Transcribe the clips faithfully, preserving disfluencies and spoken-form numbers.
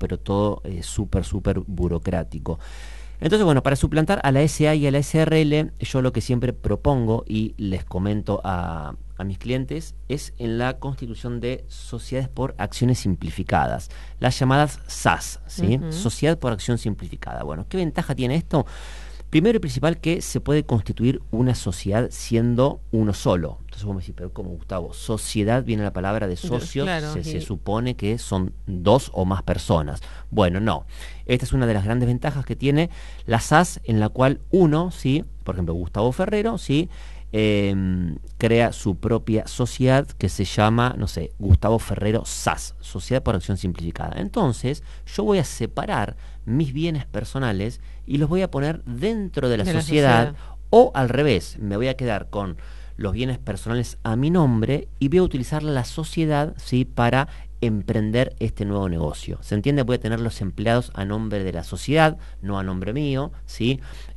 pero todo eh, súper, súper burocrático. Entonces, bueno, para suplantar a la S A y a la S R L, yo lo que siempre propongo y les comento a, a mis clientes es en la constitución de sociedades por acciones simplificadas, las llamadas S A S, ¿sí? Uh-huh. Sociedad por acción simplificada. Bueno, ¿qué ventaja tiene esto? Primero y principal, que se puede constituir una sociedad siendo uno solo. Entonces vos me decís, pero ¿cómo, Gustavo? Sociedad, viene la palabra de socios, claro, se, y... se supone que son dos o más personas. Bueno, no. Esta es una de las grandes ventajas que tiene la S A S, en la cual uno, ¿sí? Por ejemplo, Gustavo Ferrero, ¿sí? Eh, crea su propia sociedad que se llama, no sé, Gustavo Ferrero S A S, Sociedad por Acción Simplificada. Entonces, yo voy a separar mis bienes personales y los voy a poner dentro de la, de sociedad, la sociedad, o al revés, me voy a quedar con los bienes personales a mi nombre y voy a utilizar la sociedad, ¿sí? Para emprender este nuevo negocio. ¿Se entiende? Voy a tener los empleados a nombre de la sociedad, no a nombre mío, ¿sí?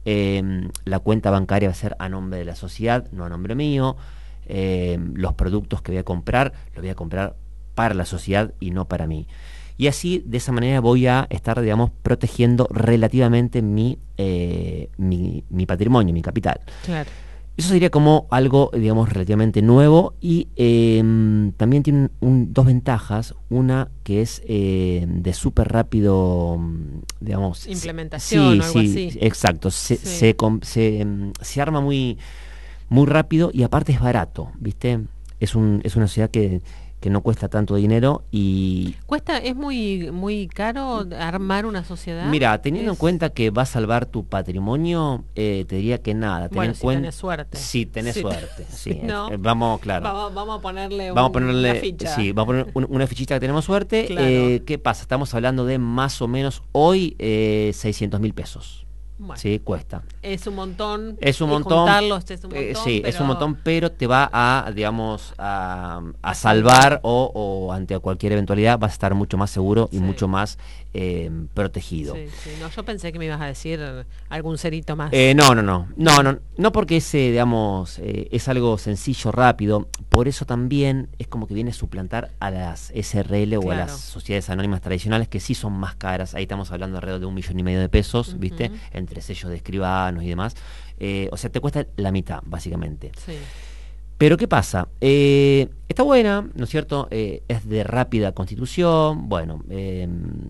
Eh, la cuenta bancaria va a ser a nombre de la sociedad, no a nombre mío. Eh, los productos que voy a comprar, los voy a comprar para la sociedad y no para mí. Y así, de esa manera, voy a estar, digamos, protegiendo relativamente mi, eh, mi, mi patrimonio, mi capital. Claro. Eso sería como algo, digamos, relativamente nuevo y eh, también tiene un, dos ventajas. Una que es eh, de súper rápido, digamos... implementación, sí, o algo sí, así. Exacto. Se, sí. se, se, se arma muy, muy rápido y aparte es barato, ¿viste? Es, un, es una sociedad que... que no cuesta tanto dinero y... ¿Cuesta, es muy muy caro armar una sociedad? Mira, teniendo es... en cuenta que va a salvar tu patrimonio, eh, te diría que nada. Bueno, ten si cuen... tenés suerte. Si tenés sí, suerte, sí. sí no, eh, vamos, claro. Vamos, vamos a ponerle, vamos un, a ponerle una ficha. Sí, vamos a poner un, una fichita que tenemos suerte. Claro. Eh, ¿Qué pasa? Estamos hablando de más o menos hoy eh, seiscientos mil pesos. Bueno, sí, cuesta. Es un montón. Es un montón. Juntarlos es un montón. Eh, sí, pero... es un montón, pero te va a, digamos, a, a salvar o, o ante cualquier eventualidad vas a estar mucho más seguro y sí. mucho más eh, protegido. Sí, sí. No, yo pensé que me ibas a decir algún cerito más. Eh, no, no, no, no, no, no porque ese, digamos, eh, es algo sencillo, rápido. Por eso también es como que viene a suplantar a las S R L claro. o a las sociedades anónimas tradicionales que sí son más caras. Ahí estamos hablando alrededor de un millón y medio de pesos, uh-huh. ¿viste? Entre sellos de escribanos y demás. Eh, o sea, te cuesta la mitad, básicamente. Sí. Pero ¿qué pasa? Eh, está buena, ¿no es cierto? Eh, es de rápida constitución, bueno, eh,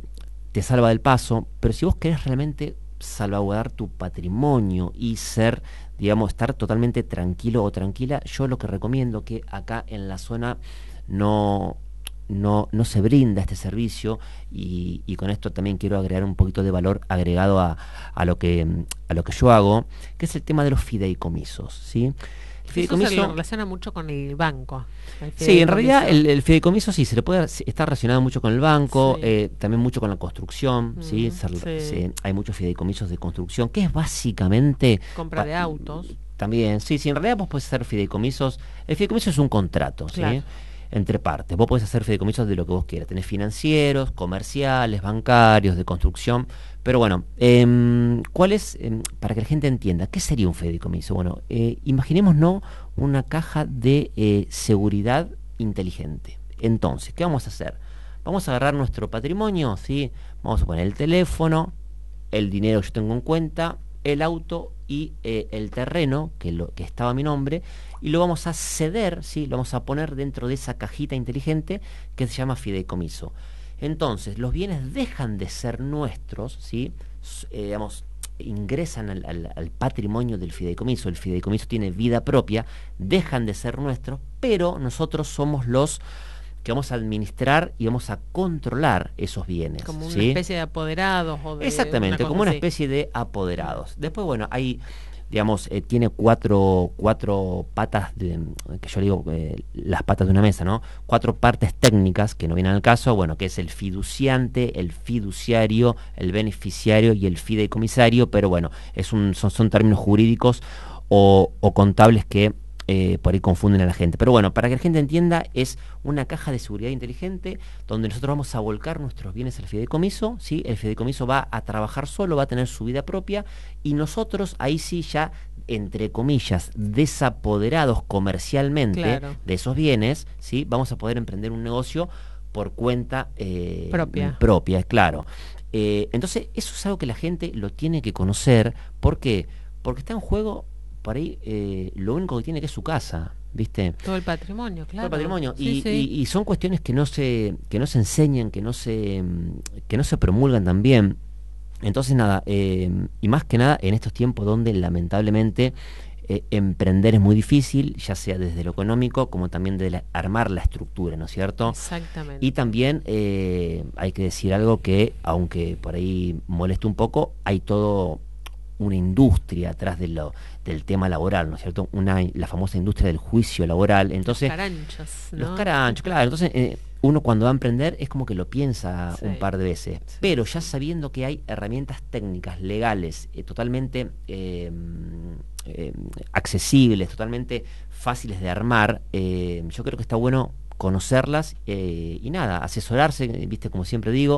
te salva del paso, pero si vos querés realmente salvaguardar tu patrimonio y ser, digamos, estar totalmente tranquilo o tranquila, yo lo que recomiendo que acá en la zona no... No, no se brinda este servicio y, y con esto también quiero agregar un poquito de valor agregado a, a, lo que, a lo que yo hago, que es el tema de los fideicomisos, ¿sí? El fideicomiso Eso se relaciona mucho con el banco. El sí, en realidad el, el fideicomiso sí, se le puede estar relacionado mucho con el banco, sí. eh, también mucho con la construcción, mm, ¿sí? Se, sí. Se, hay muchos fideicomisos de construcción, que es básicamente... compra de autos. También, sí, sí, en realidad vos podés hacer fideicomisos, el fideicomiso es un contrato, ¿sí? Claro. Entre partes. Vos podés hacer fideicomisos de lo que vos quieras. Tenés financieros, comerciales, bancarios, de construcción. Pero bueno, eh, ¿cuál es, eh, para que la gente entienda, qué sería un fideicomiso? Bueno, eh, imaginémonos una caja de eh, seguridad inteligente. Entonces, ¿qué vamos a hacer? Vamos a agarrar nuestro patrimonio, ¿sí? Vamos a poner el teléfono, el dinero que yo tengo en cuenta, el auto y eh, el terreno que, lo, que estaba a mi nombre, y lo vamos a ceder, ¿sí? Lo vamos a poner dentro de esa cajita inteligente que se llama fideicomiso. Entonces, los bienes dejan de ser nuestros, ¿sí? Eh, digamos, ingresan al, al, al patrimonio del fideicomiso, el fideicomiso tiene vida propia, dejan de ser nuestros, pero nosotros somos los que vamos a administrar y vamos a controlar esos bienes. Como una ¿sí? especie de apoderados. O de Exactamente, una como una así. especie de apoderados. Después, bueno, hay, digamos, eh, tiene cuatro, cuatro patas, de, que yo digo, eh, las patas de una mesa, ¿no? Cuatro partes técnicas que no vienen al caso, bueno, que es el fiduciante, el fiduciario, el beneficiario y el fideicomisario, pero bueno, es un, son, son términos jurídicos o, o contables que Eh, por ahí confunden a la gente. Pero bueno, para que la gente entienda, es una caja de seguridad inteligente donde nosotros vamos a volcar nuestros bienes al fideicomiso, ¿sí? El fideicomiso va a trabajar solo, va a tener su vida propia y nosotros ahí sí ya, entre comillas, desapoderados comercialmente claro. de esos bienes, ¿sí? Vamos a poder emprender un negocio por cuenta eh, propia. propia, es claro. Eh, entonces, eso es algo que la gente lo tiene que conocer. ¿Por qué? Porque está en juego, por ahí, eh, lo único que tiene que es su casa, ¿viste? Todo el patrimonio, claro. Todo el patrimonio. Sí, Y, sí. y, y son cuestiones que no se, que no se enseñan, que no se, que no se promulgan también. Entonces, nada, eh, y más que nada en estos tiempos donde lamentablemente eh, emprender es muy difícil, ya sea desde lo económico como también de la, armar la estructura, ¿no es cierto? Exactamente. Y también eh, hay que decir algo que, aunque por ahí moleste un poco, hay todo una industria atrás de lo, del tema laboral, ¿no es cierto? Una, la famosa industria del juicio laboral. Entonces, los caranchos, ¿no? Los caranchos, claro. Entonces, eh, uno cuando va a emprender es como que lo piensa Sí. un par de veces, Sí. pero ya sabiendo que hay herramientas técnicas, legales, eh, totalmente eh, eh, accesibles, totalmente fáciles de armar, eh, yo creo que está bueno conocerlas eh, y nada, asesorarse, viste, como siempre digo,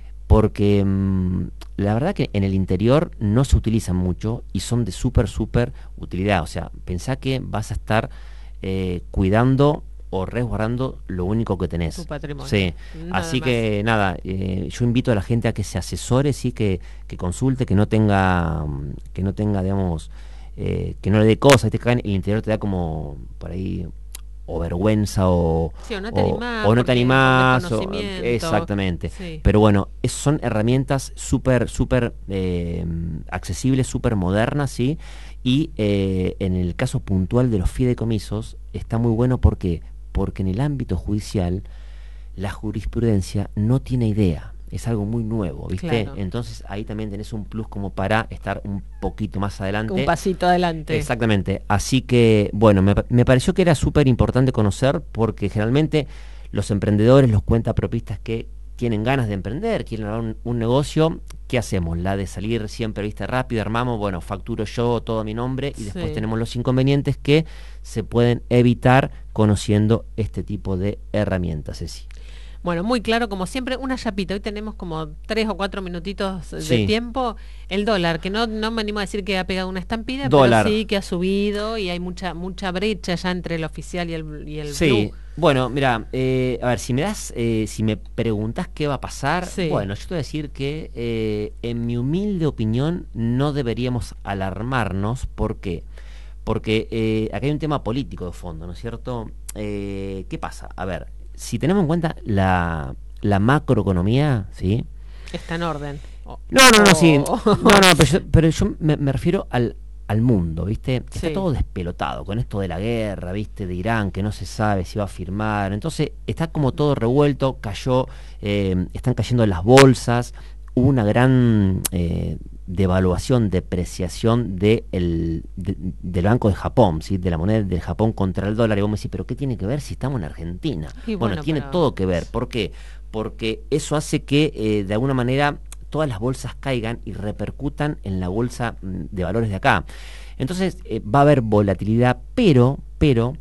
porque mmm, la verdad que en el interior no se utilizan mucho y son de súper, súper utilidad. O sea, pensá que vas a estar eh, cuidando o resguardando lo único que tenés. Tu patrimonio. Sí, Nada así más. que nada, eh, yo invito a la gente a que se asesore, sí, que, que consulte, que no tenga, que no tenga, digamos, eh, que no le dé cosas, te caen, el interior te da como por ahí o vergüenza o, sí, o no te o, animás, o no te animás o, desconocimiento. exactamente, Sí. pero bueno, es, son herramientas súper súper eh, accesibles, súper modernas, sí, y eh, en el caso puntual de los fideicomisos está muy bueno porque porque en el ámbito judicial la jurisprudencia no tiene idea, es algo muy nuevo, ¿viste? Claro. Entonces ahí también tenés un plus como para estar un poquito más adelante. Un pasito adelante. Exactamente. Así que, bueno, me, me pareció que era súper importante conocer porque generalmente los emprendedores, los cuentapropistas que tienen ganas de emprender, quieren dar un, un negocio, ¿qué hacemos? La de salir siempre, viste, rápido, armamos, bueno, facturo yo todo a mi nombre y después Sí. tenemos los inconvenientes que se pueden evitar conociendo este tipo de herramientas, Ceci. Bueno, muy claro, como siempre, una chapita. Hoy tenemos como tres o cuatro minutitos de Sí. tiempo. El dólar, que no, no me animo a decir que ha pegado una estampida, Dólar. pero sí que ha subido y hay mucha mucha brecha ya entre el oficial y el, y el Sí, blue. bueno, mira, eh, a ver, si me das, eh, si me preguntas qué va a pasar, Sí. bueno, yo te voy a decir que eh, en mi humilde opinión no deberíamos alarmarnos. ¿Por qué? Porque eh, acá hay un tema político de fondo, ¿no es cierto? Eh, ¿Qué pasa? A ver, si tenemos en cuenta la, la macroeconomía, ¿sí? Está en orden. Oh. No, no, no, sí. Oh. No, no, pero yo, pero yo me, me refiero al, al mundo, ¿viste? Está Sí. todo despelotado con esto de la guerra, ¿viste? De Irán, que no se sabe si va a firmar. Entonces, está como todo revuelto, cayó, eh, están cayendo las bolsas, hubo una gran eh, devaluación, depreciación de el, de, del Banco de Japón, ¿sí? De la moneda del Japón contra el dólar. Y vos me decís, ¿pero qué tiene que ver si estamos en Argentina? Y Bueno, bueno, tiene pero- todo que ver. ¿Por qué? Porque eso hace que, eh, de alguna manera, todas las bolsas caigan y repercutan en la bolsa mm, de valores de acá. Entonces eh, va a haber volatilidad, pero, pero,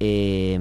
eh,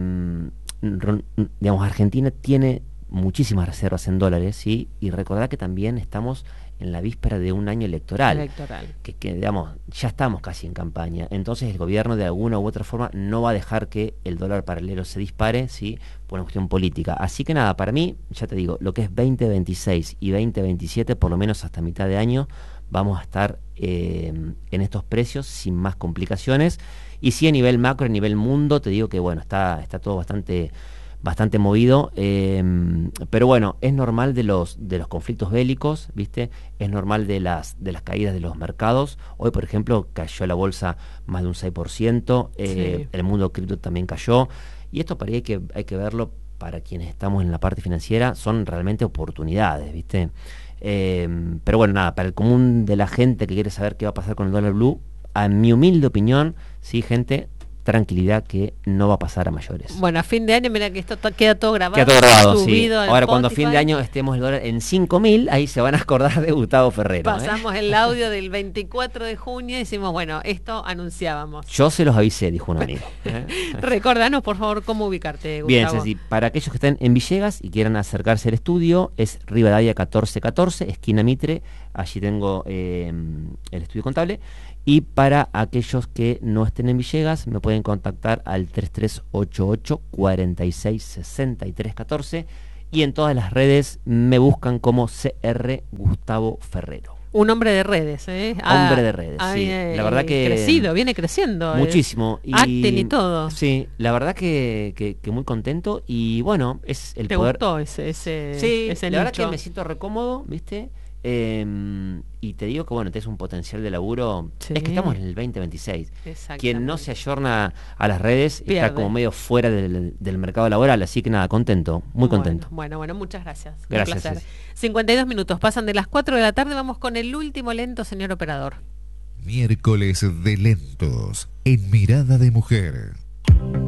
ron- digamos, Argentina tiene muchísimas reservas en dólares, ¿sí? Y recordad que también estamos en la víspera de un año electoral. Electoral. Que, que, digamos, ya estamos casi en campaña. Entonces el gobierno de alguna u otra forma no va a dejar que el dólar paralelo se dispare, ¿sí? Por una cuestión política. Así que nada, para mí, ya te digo, lo que es veinte veintiséis y veinte veintisiete, por lo menos hasta mitad de año, vamos a estar eh, en estos precios sin más complicaciones. Y sí, a nivel macro, a nivel mundo, te digo que bueno, está, está todo bastante bastante movido, eh, pero bueno, es normal de los de los conflictos bélicos, ¿viste? Es normal de las de las caídas de los mercados. Hoy, por ejemplo, cayó la bolsa más de un seis por ciento, eh, Sí. el mundo cripto también cayó, y esto para ahí hay que, hay que verlo para quienes estamos en la parte financiera, son realmente oportunidades, ¿viste? Eh, pero bueno, nada, para el común de la gente que quiere saber qué va a pasar con el dólar blue, a mi humilde opinión, sí, gente, tranquilidad que no va a pasar a mayores. Bueno, a fin de año, mira que esto to- queda todo grabado. Queda todo grabado, sí. subido al Ahora cuando a fin de Spotify. año estemos el dólar en cinco mil, ahí se van a acordar de Gustavo Ferrero. Pasamos ¿eh? el audio del veinticuatro de junio y decimos, bueno, esto anunciábamos. Yo se los avisé, dijo un amigo. ¿eh? Recordanos, por favor, cómo ubicarte, Gustavo. Bien, Ceci, para aquellos que estén en Villegas y quieran acercarse al estudio, es Rivadavia catorce catorce, esquina Mitre, allí tengo eh, el estudio contable. Y para aquellos que no estén en Villegas, me pueden contactar al tres tres ocho ocho, cuatro seis, seis tres uno cuatro y en todas las redes me buscan como C R Gustavo Ferrero. Un hombre de redes, ¿eh? Hombre de redes, ha, sí. eh, La verdad que... crecido, viene creciendo. Muchísimo. Eh. Acting y todo. Sí, la verdad que, que, que muy contento y bueno, es el ¿Te poder... gustó ese, ese, sí, ese la nicho? verdad que me siento recómodo, ¿viste? Eh, y te digo que bueno, tenés un potencial de laburo. Sí. Es que estamos en el veinte veintiséis. Exactamente. Quien no se ayorna a las redes Pierde. está como medio fuera del, del mercado laboral, así que nada, contento, muy contento. Bueno, bueno, bueno, muchas gracias. Gracias. Un placer. cincuenta y dos minutos, pasan de las cuatro de la tarde, vamos con el último lento, señor operador. Miércoles de lentos en Mirada de Mujer.